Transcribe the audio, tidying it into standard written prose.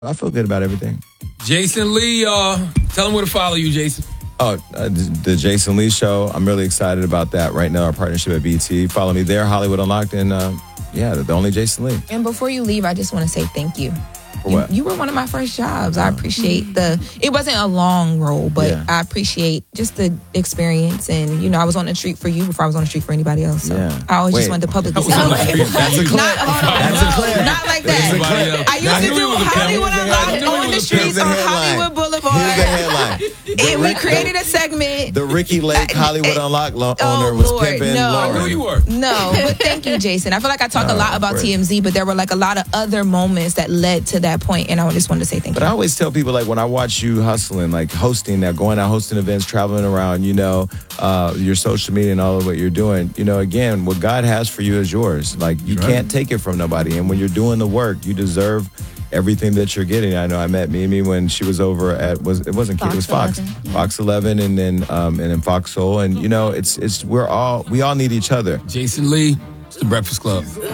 I feel good about everything. Jason Lee, y'all. Tell them where to follow you, Jason. The Jason Lee Show. I'm really excited about that right now, our partnership at BT. Follow me there, Hollywood Unlocked, and the only Jason Lee. And before you leave, I just want to say thank you. You were one of my first jobs. I appreciate it wasn't a long role, but I appreciate just the experience. And, I was on the street for you before I was on the street for anybody else. So I always just wanted to publicly say That's a clip. That's a clip. Not like that. I used to do Hollywood Unlocked on the streets on Hollywood Boulevard. Here's the headline. And we created a segment. The Ricky Lake Hollywood Unlocked owner was pimping Lauren. I knew you were. No, but thank you, Jason. I feel like I talk a lot about TMZ, but there were like a lot of other moments that led to that point, and I just wanted to say thank you. But I always tell people, like, when I watch you hustling, like hosting, going out, hosting events, traveling around, your social media and all of what you're doing, again, what God has for you is yours. Like, you can't take it from nobody. And when you're doing the work, you deserve everything that you're getting. I know I met Mimi when she was over at, it wasn't Kid, it was Fox. 11. Fox 11 and then Fox Soul. And, we all need each other. Jason Lee, it's The Breakfast Club.